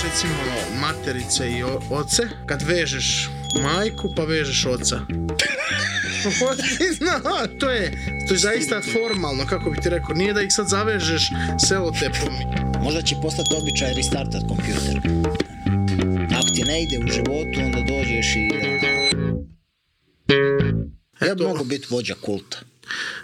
recimo materice i oce, kad vežeš majku pa vežeš oca. To je zaista formalno, kako bi ti rekao, nije da ih sad zavežeš selotepom. Možda će postati običaj restartat kompjuter. Ako ti ne ide u životu, onda dođeš i... Ja bi mogu biti vođa kulta.